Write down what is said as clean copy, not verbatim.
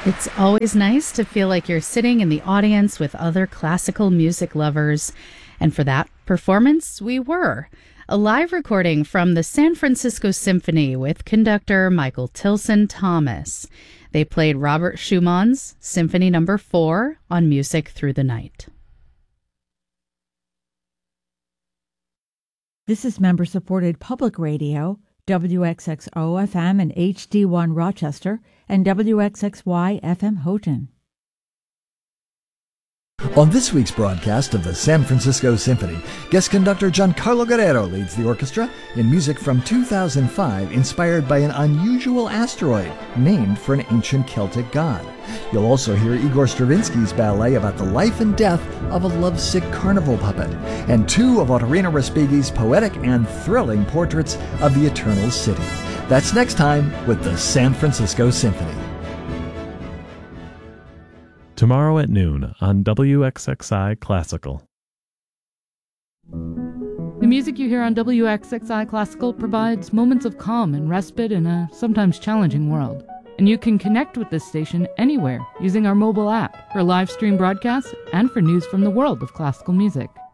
It's always nice to feel like you're sitting in the audience with other classical music lovers. And for that performance, we were. A live recording from the San Francisco Symphony with conductor Michael Tilson Thomas. They played Robert Schumann's Symphony No. 4 on Music Through the Night. This is member-supported public radio, WXXO-FM and HD1 Rochester, and WXXY-FM Houghton. On this week's broadcast of the San Francisco Symphony, guest conductor Giancarlo Guerrero leads the orchestra in music from 2005 inspired by an unusual asteroid named for an ancient Celtic god. You'll also hear Igor Stravinsky's ballet about the life and death of a lovesick carnival puppet, and two of Ottorino Respighi's poetic and thrilling portraits of the Eternal City. That's next time with the San Francisco Symphony. Tomorrow at noon on WXXI Classical. The music you hear on WXXI Classical provides moments of calm and respite in a sometimes challenging world. And you can connect with this station anywhere using our mobile app for live stream broadcasts and for news from the world of classical music.